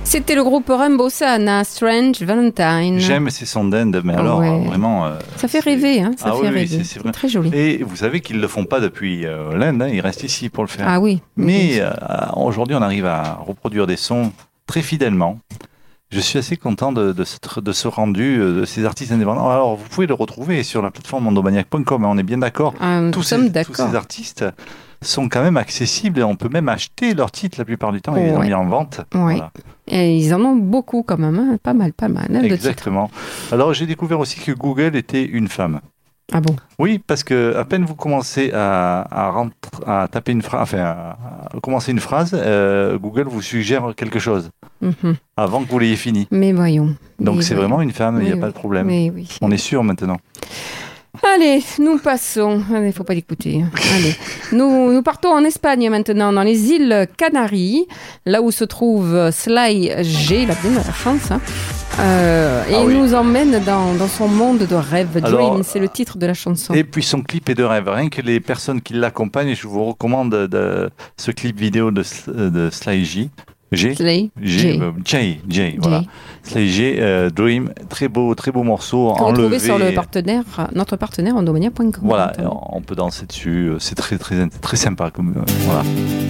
C'était le groupe Rainbow Sana, Strange Valentine. J'aime ces sons d'Inde, mais alors vraiment... ça fait rêver, hein, ça fait rêver. C'est vrai. Très joli. Et vous savez qu'ils ne le font pas depuis l'Inde, hein, ils restent ici pour le faire. Ah oui. Mais aujourd'hui, on arrive à reproduire des sons très fidèlement. Je suis assez content de ce rendu de ces artistes indépendants. Alors, vous pouvez le retrouver sur la plateforme mondomaniac.com, on est bien d'accord. Tous ces artistes sont quand même accessibles et on peut même acheter leurs titres la plupart du temps et ils ont mis en vente. Oui. Voilà. Et ils en ont beaucoup quand même, hein. Pas mal. Hein, exactement. Alors, j'ai découvert aussi que Google était une femme. Ah bon? Oui, parce que à peine vous commencez à taper une phrase, à commencer une phrase, Google vous suggère quelque chose avant que vous l'ayez fini. Mais voyons. Donc c'est vraiment une femme, il n'y a pas de problème. Mais oui. On est sûr maintenant. Allez, nous passons. Il ne faut pas l'écouter. Allez, nous partons en Espagne maintenant, dans les îles Canaries, là où se trouve Sly G, la chance. Hein. Nous emmène dans son monde de rêve. Dream, c'est le titre de la chanson. Et puis son clip est de rêve. Rien que les personnes qui l'accompagnent, je vous recommande ce clip vidéo de Sly J. Sly J. Voilà. Sly J, Dream, très beau morceau. Que vous trouvez sur notre partenaire endomania.com. Voilà, on peut danser dessus. C'est très sympa. Voilà.